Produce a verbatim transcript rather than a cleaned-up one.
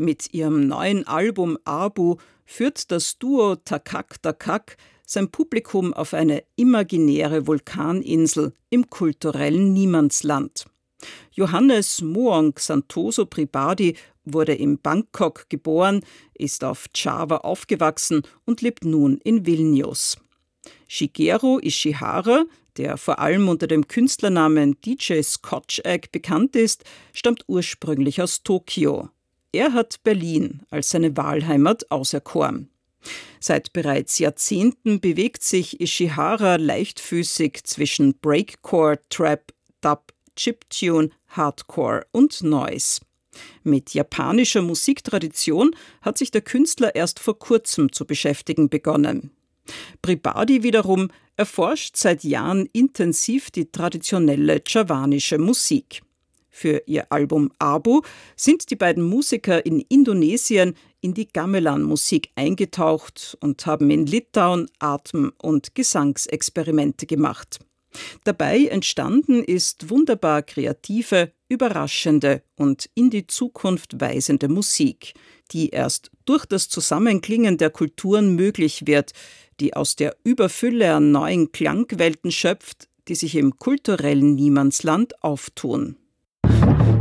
Mit ihrem neuen Album Abu führt das Duo Takak Takak sein Publikum auf eine imaginäre Vulkaninsel im kulturellen Niemandsland. Johannes Moong Santoso Pribadi wurde in Bangkok geboren, ist auf Java aufgewachsen und lebt nun in Vilnius. Shigeru Ishihara, der vor allem unter dem Künstlernamen D J Scotch Egg bekannt ist, stammt ursprünglich aus Tokio. Er hat Berlin als seine Wahlheimat auserkoren. Seit bereits Jahrzehnten bewegt sich Ishihara leichtfüßig zwischen Breakcore, Trap, Dub, Chiptune, Hardcore und Noise. Mit japanischer Musiktradition hat sich der Künstler erst vor kurzem zu beschäftigen begonnen. Pribadi wiederum erforscht seit Jahren intensiv die traditionelle javanische Musik. Für ihr Album Abu sind die beiden Musiker in Indonesien in die Gamelan-Musik eingetaucht und haben in Litauen Atem- und Gesangsexperimente gemacht. Dabei entstanden ist wunderbar kreative, überraschende und in die Zukunft weisende Musik, die erst durch das Zusammenklingen der Kulturen möglich wird, die aus der Überfülle an neuen Klangwelten schöpft, die sich im kulturellen Niemandsland auftun.